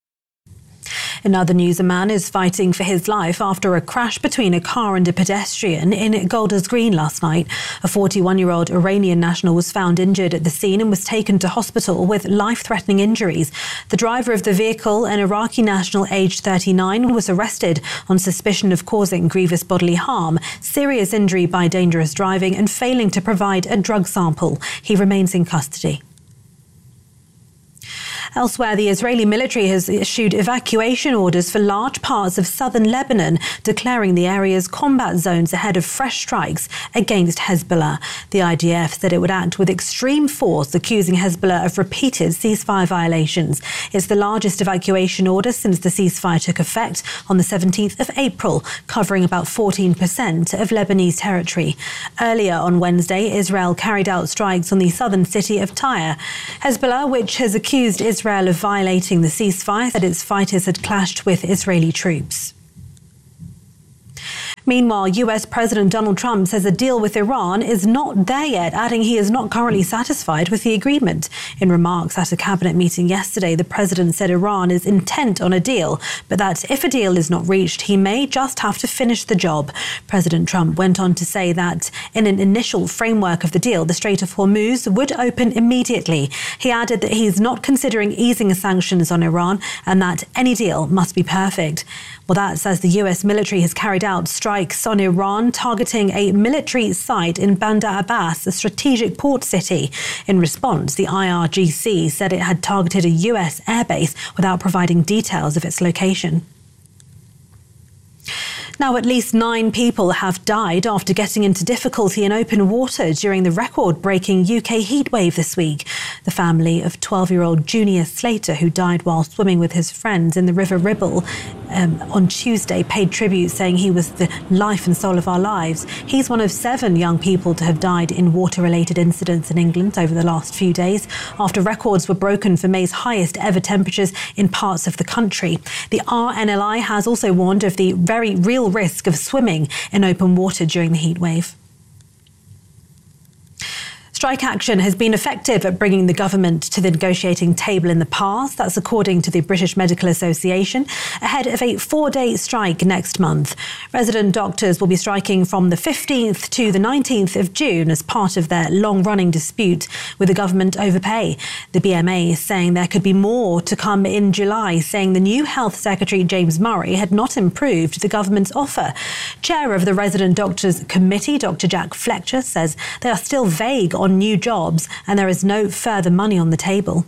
In other news, a man is fighting for his life after a crash between a car and a pedestrian in Golders Green last night. A 41-year-old Iranian national was found injured at the scene and was taken to hospital with life-threatening injuries. The driver of the vehicle, an Iraqi national aged 39, was arrested on suspicion of causing grievous bodily harm, serious injury by dangerous driving and failing to provide a drug sample. He remains in custody. Elsewhere, the Israeli military has issued evacuation orders for large parts of southern Lebanon, declaring the area's combat zones ahead of fresh strikes against Hezbollah. The IDF said it would act with extreme force, accusing Hezbollah of repeated ceasefire violations. It's the largest evacuation order since the ceasefire took effect on the 17th of April, covering about 14% of Lebanese territory. Earlier on Wednesday, Israel carried out strikes on the southern city of Tyre. Hezbollah, which has accused Israel of violating the ceasefire, said its fighters had clashed with Israeli troops. Meanwhile, US President Donald Trump says a deal with Iran is not there yet, adding he is not currently satisfied with the agreement. In remarks at a cabinet meeting yesterday, the president said Iran is intent on a deal, but that if a deal is not reached, he may just have to finish the job. President Trump went on to say that in an initial framework of the deal, the Strait of Hormuz would open immediately. He added that he is not considering easing sanctions on Iran and that any deal must be perfect. Well, that's as the US military has carried out strikes on Iran, targeting a military site in Bandar Abbas, a strategic port city. In response, the IRGC said it had targeted a US airbase without providing details of its location. Now, at least 9 people have died after getting into difficulty in open water during the record-breaking UK heatwave this week. The family of 12-year-old Junior Slater, who died while swimming with his friends in the River Ribble on Tuesday, paid tribute, saying he was the life and soul of our lives. He's one of 7 young people to have died in water-related incidents in England over the last few days, after records were broken for May's highest ever temperatures in parts of the country. The RNLI has also warned of the very real risk of swimming in open water during the heatwave. Strike action has been effective at bringing the government to the negotiating table in the past. That's according to the British Medical Association, ahead of a 4-day strike next month. Resident doctors will be striking from the 15th to the 19th of June as part of their long-running dispute with the government over pay. The BMA is saying there could be more to come in July, saying the new Health Secretary, James Murray, had not improved the government's offer. Chair of the Resident Doctors Committee, Dr. Jack Fletcher, says they are still vague on new jobs and there is no further money on the table.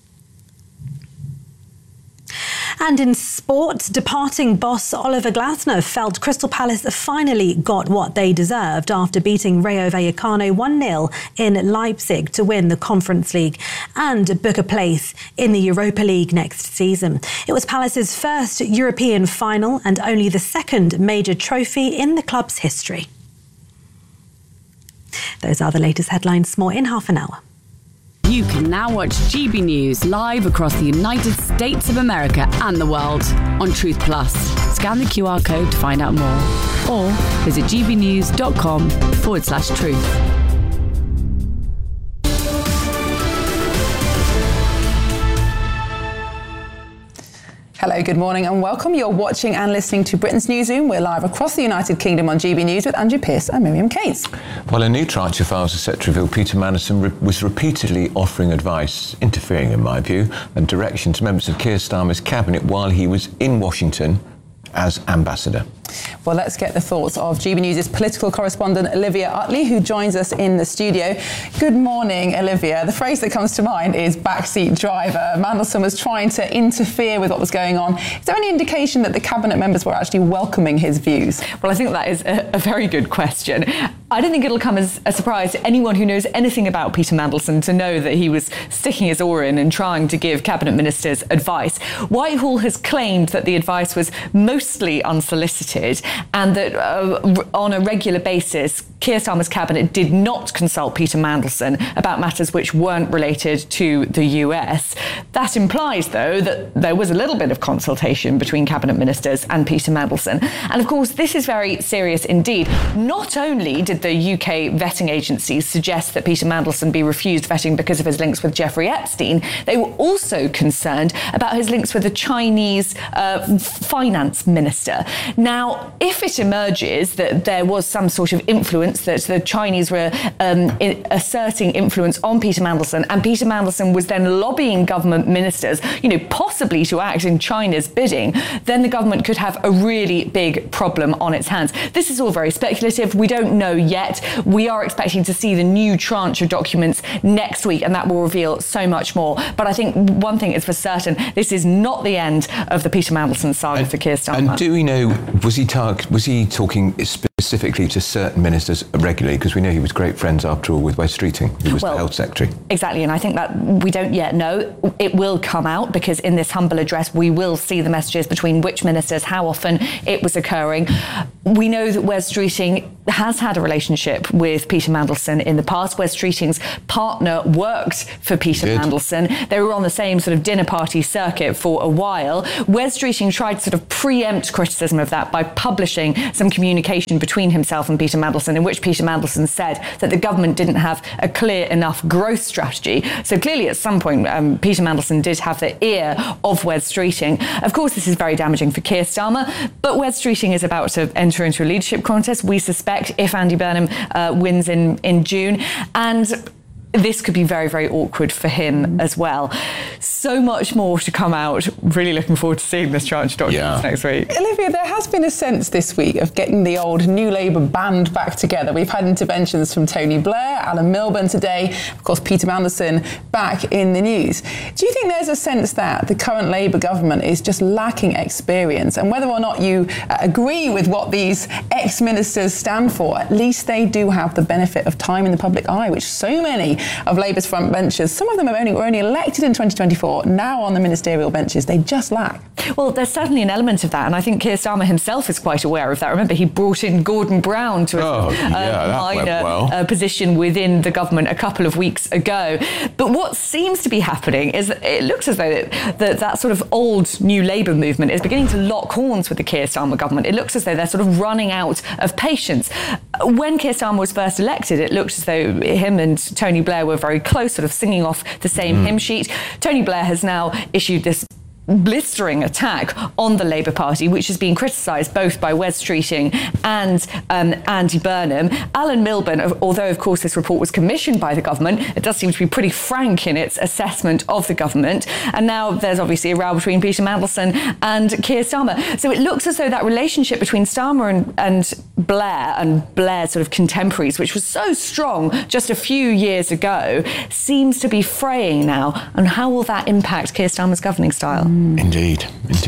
And in sport, departing boss Oliver Glasner felt Crystal Palace finally got what they deserved after beating Rayo Vallecano 1-0 in Leipzig to win the Conference League and book a place in the Europa League next season. It was Palace's first European final and only the second major trophy in the club's history. Those are the latest headlines. More in half an hour. You can now watch GB News live across the United States of America and the world on Truth Plus. Scan the QR code to find out more or visit gbnews.com/truth. Hello, good morning and welcome. You're watching and listening to Britain's Newsroom. We're live across the United Kingdom on GB News with Andrew Pearce and Miriam Cates. Well, a new tranche of files are set to reveal Peter Mandelson was repeatedly offering advice, interfering in my view, and direction to members of Keir Starmer's cabinet while he was in Washington as ambassador. Well, let's get the thoughts of GB News' political correspondent Olivia Utley, who joins us in the studio. Good morning, Olivia. The phrase that comes to mind is backseat driver. Mandelson was trying to interfere with what was going on. Is there any indication that the cabinet members were actually welcoming his views? Well, I think that is a very good question. I don't think it'll come as a surprise to anyone who knows anything about Peter Mandelson to know that he was sticking his oar in and trying to give cabinet ministers advice. Whitehall has claimed that the advice was mostly unsolicited and that on a regular basis, Keir Starmer's cabinet did not consult Peter Mandelson about matters which weren't related to the US. That implies, though, that there was a little bit of consultation between cabinet ministers and Peter Mandelson. And of course, this is very serious indeed. Not only did the UK vetting agencies suggest that Peter Mandelson be refused vetting because of his links with Jeffrey Epstein, they were also concerned about his links with the Chinese finance minister. Now, if it emerges that there was some sort of influence evidence that the Chinese were asserting influence on Peter Mandelson, and Peter Mandelson was then lobbying government ministers, possibly to act in China's bidding, then the government could have a really big problem on its hands. This is all very speculative. We don't know yet. We are expecting to see the new tranche of documents next week, and that will reveal so much more. But I think one thing is for certain, this is not the end of the Peter Mandelson saga for Keir Starmer. And do we know, was he talking specifically to certain ministers regularly? Because we know he was great friends, after all, with Wes Streeting, who was the Health Secretary. Exactly, and I think that we don't yet know. It will come out, because in this humble address, we will see the messages between which ministers, how often it was occurring. We know that Wes Streeting has had a relationship with Peter Mandelson in the past. Wes Streeting's partner worked for Peter Mandelson. They were on the same sort of dinner party circuit for a while. Wes Streeting tried to sort of preempt criticism of that by publishing some communication between himself and Peter Mandelson, in which Peter Mandelson said that the government didn't have a clear enough growth strategy. So clearly at some point, Peter Mandelson did have the ear of Wes Streeting. Of course, this is very damaging for Keir Starmer, but Wes Streeting is about to enter into a leadership contest, we suspect, if Andy Burnham wins in June. And this could be very, very awkward for him as well. So much more to come out. Really looking forward to seeing this tranche of documents next week. Olivia, there has been a sense this week of getting the old New Labour band back together. We've had interventions from Tony Blair, Alan Milburn today, of course Peter Mandelson back in the news. Do you think there's a sense that the current Labour government is just lacking experience? And whether or not you agree with what these ex-ministers stand for, at least they do have the benefit of time in the public eye, which so many of Labour's front benches, some of them were only elected in 2024, now on the ministerial benches, they just lack. Well, there's certainly an element of that, and I think Keir Starmer himself is quite aware of that. Remember, he brought in Gordon Brown to a minor position within the government a couple of weeks ago. But what seems to be happening is that it looks as though that sort of old New Labour movement is beginning to lock horns with the Keir Starmer government. It looks as though they're sort of running out of patience. When Keir Starmer was first elected, it looked as though him and Tony Blair were very close, sort of singing off the same hymn sheet. Tony Blair has now issued this blistering attack on the Labour Party, which has been criticised both by Wes Streeting and Andy Burnham. Alan Milburn, although of course this report was commissioned by the government, it does seem to be pretty frank in its assessment of the government. And now there's obviously a row between Peter Mandelson and Keir Starmer. So it looks as though that relationship between Starmer and Blair's sort of contemporaries, which was so strong just a few years ago, seems to be fraying now. And how will that impact Keir Starmer's governing style? Indeed.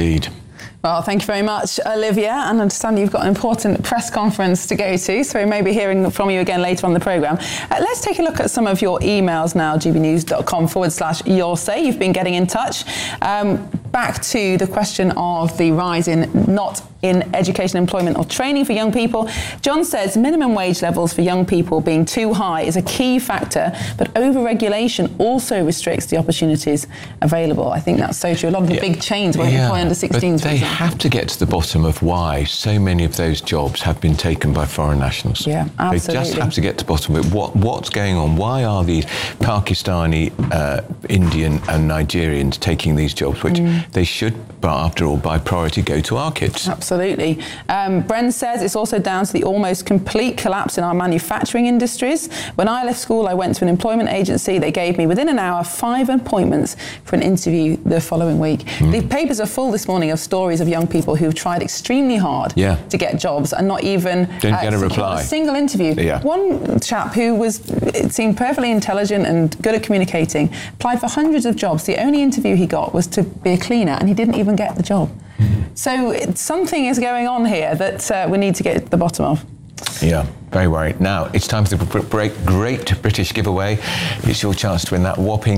Well, thank you very much, Olivia. And I understand you've got an important press conference to go to, so we may be hearing from you again later on the programme. Let's take a look at some of your emails now, gbnews.com/your say. You've been getting in touch. Back to the question of the rise in not in education, employment or training for young people. John says minimum wage levels for young people being too high is a key factor, but over-regulation also restricts the opportunities available. I think that's so true. A lot of the big chains won't employ under 16s. But they have to get to the bottom of why so many of those jobs have been taken by foreign nationals. Yeah, absolutely. They just have to get to the bottom of it. What's going on? Why are these Pakistani, Indian and Nigerians taking these jobs, which they should, but after all, by priority, go to our kids? Absolutely. Bren says it's also down to the almost complete collapse in our manufacturing industries. When I left school, I went to an employment agency. They gave me, within an hour, 5 appointments for an interview the following week. The papers are full this morning of stories of young people who've tried extremely hard to get jobs and not even didn't get a reply. A single interview. One chap who it seemed perfectly intelligent and good at communicating, applied for hundreds of jobs. The only interview he got was to be a cleaner, and he didn't even get the job. So something is going on here that we need to get to the bottom of. Yeah, very worried. Now, it's time for the Great British Giveaway. It's your chance to win that whopping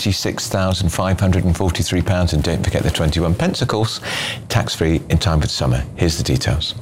£76,543. And don't forget the 21 pence, of course, tax-free in time for the summer. Here's the details.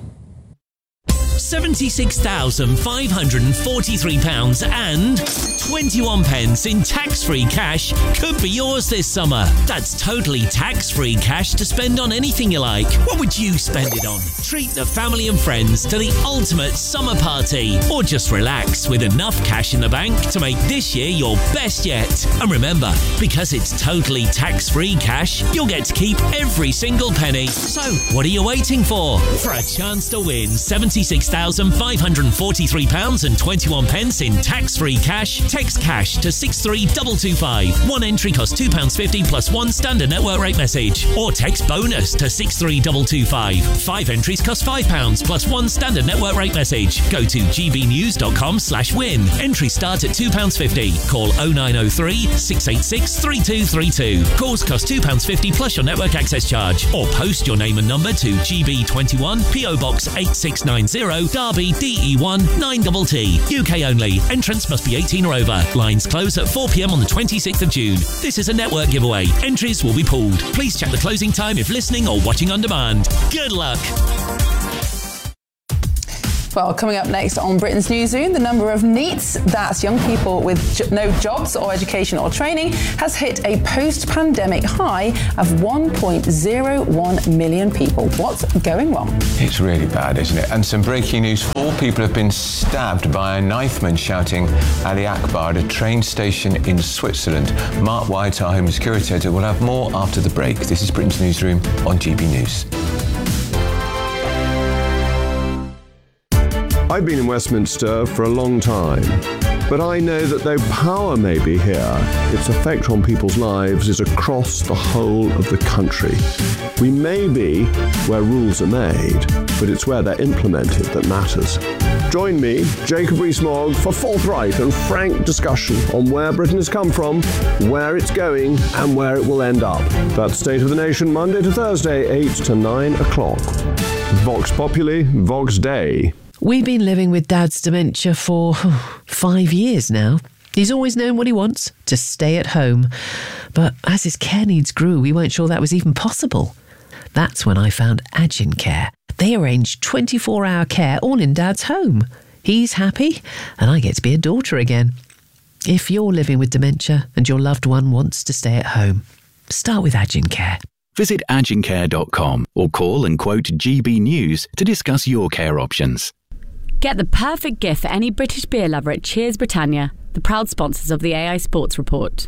£76,543 and 21 pence in tax-free cash could be yours this summer. That's totally tax-free cash to spend on anything you like. What would you spend it on? Treat the family and friends to the ultimate summer party, or just relax with enough cash in the bank to make this year your best yet. And remember, because it's totally tax-free cash, you'll get to keep every single penny. So, what are you waiting for? For a chance to win £76,543 £1,543.21 in tax-free cash. Text cash to 63225. One entry costs £2.50 plus one standard network rate message. Or text bonus to 63225. 5 entries cost £5 plus one standard network rate message. Go to gbnews.com/win. Entries start at £2.50. Call 0903 686 3232. Calls cost £2.50 plus your network access charge. Or post your name and number to GB21 PO Box 8690 Derby DE1 9TT. UK only. Entrance must be 18 or over. Lines close at 4 p.m. on the 26th of June. This is a network giveaway. Entries will be pooled. Please check the closing time if listening or watching on demand. Good luck. Well, coming up next on Britain's Newsroom, the number of NEETs, that's young people with no jobs or education or training, has hit a post-pandemic high of 1.01 million people. What's going wrong? It's really bad, isn't it? And some breaking news. 4 people have been stabbed by a knifeman shouting Ali Akbar at a train station in Switzerland. Mark White, our Home Security Editor, will have more after the break. This is Britain's Newsroom on GB News. I've been in Westminster for a long time, but I know that though power may be here, its effect on people's lives is across the whole of the country. We may be where rules are made, but it's where they're implemented that matters. Join me, Jacob Rees-Mogg, for forthright and frank discussion on where Britain has come from, where it's going, and where it will end up. That's State of the Nation, Monday to Thursday, 8 to 9 o'clock. Vox Populi, Vox Dei. We've been living with Dad's dementia for 5 years now. He's always known what he wants, to stay at home. But as his care needs grew, we weren't sure that was even possible. That's when I found Agincare. They arrange 24-hour care all in Dad's home. He's happy, and I get to be a daughter again. If you're living with dementia and your loved one wants to stay at home, start with Agincare. Visit agincare.com or call and quote GB News to discuss your care options. Get the perfect gift for any British beer lover at Cheers Britannia, the proud sponsors of the AI Sports Report.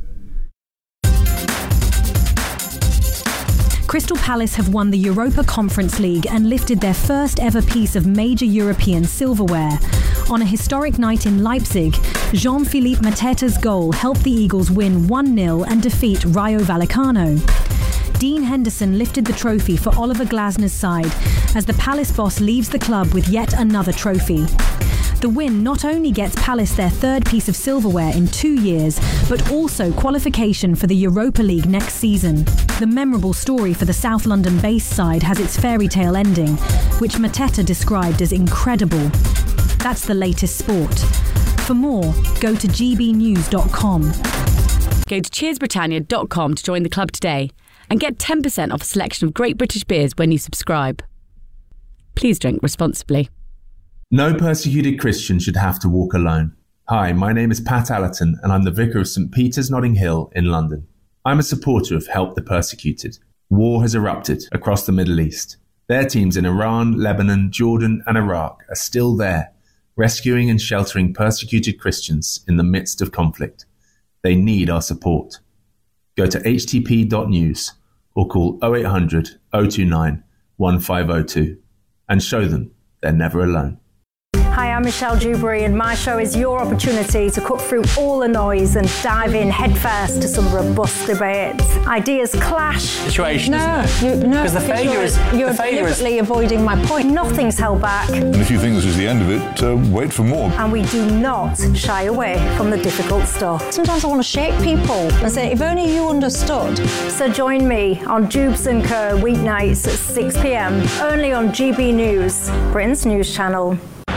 Crystal Palace have won the Europa Conference League and lifted their first ever piece of major European silverware. On a historic night in Leipzig, Jean-Philippe Mateta's goal helped the Eagles win 1-0 and defeat Rayo Vallecano. Dean Henderson lifted the trophy for Oliver Glasner's side as the Palace boss leaves the club with yet another trophy. The win not only gets Palace their third piece of silverware in 2 years, but also qualification for the Europa League next season. The memorable story for the South London-based side has its fairy tale ending, which Mateta described as incredible. That's the latest sport. For more, go to gbnews.com. Go to cheersbritannia.com to join the club today and get 10% off a selection of great British beers when you subscribe. Please drink responsibly. No persecuted Christian should have to walk alone. Hi, my name is Pat Allerton and I'm the Vicar of St Peter's Notting Hill in London. I'm a supporter of Help the Persecuted. War has erupted across the Middle East. Their teams in Iran, Lebanon, Jordan and Iraq are still there, rescuing and sheltering persecuted Christians in the midst of conflict. They need our support. Go to htp.news or call 0800 029 1502 and show them they're never alone. Hi, I'm Michelle Dewberry and my show is your opportunity to cut through all the noise and dive in headfirst to some robust debates. Ideas clash. Situation. Because the failure is you're deliberately avoiding my point. Nothing's held back. And if you think this is the end of it, wait for more. And we do not shy away from the difficult stuff. Sometimes I want to shake people and say, if only you understood. So join me on Jubes & Co. weeknights at 6 p.m. only on GB News, Britain's news channel.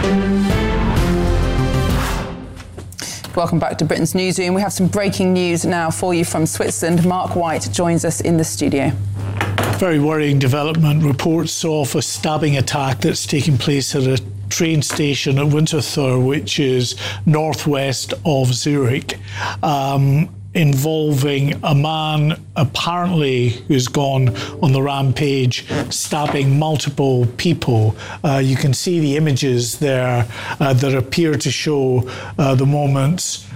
Welcome back to Britain's Newsroom. We have some breaking news now for you from Switzerland. Mark White joins us in the studio. Very worrying development. Reports of a stabbing attack that's taking place at a train station at Winterthur, which is northwest of Zurich, involving a man apparently who's gone on the rampage, stabbing multiple people. You can see the images there that appear to show the moments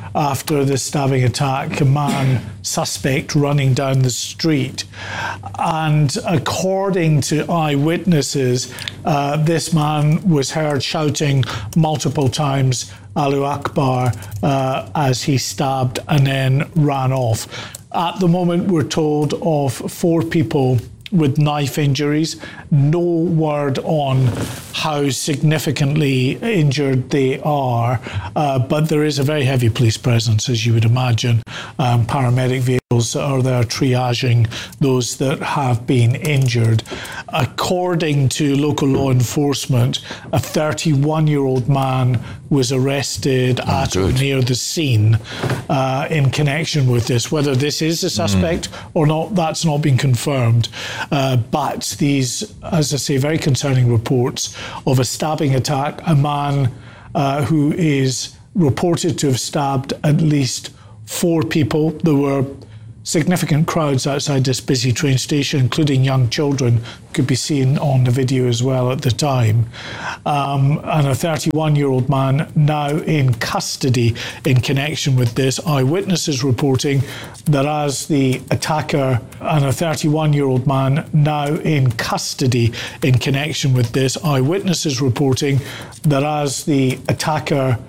after the stabbing attack, a man suspect running down the street. And according to eyewitnesses, this man was heard shouting multiple times, Allahu Akbar, as he stabbed and then ran off. At the moment, we're told of 4 people with knife injuries. No word on how significantly injured they are, but there is a very heavy police presence, as you would imagine. Paramedic vehicles are there triaging those that have been injured. According to local law enforcement, a 31-year-old man was arrested at or near the scene in connection with this. Whether this is a suspect or not, that's not been confirmed. But these, as I say, very concerning reports of a stabbing attack, a man who is reported to have stabbed at least 4 people. There were significant crowds outside this busy train station, including young children, could be seen on the video as well at the time. And a 31-year-old man now in custody in connection with this. Eyewitnesses reporting that as the attacker, and a 31-year-old man now in custody in connection with this. Eyewitnesses reporting that as the attacker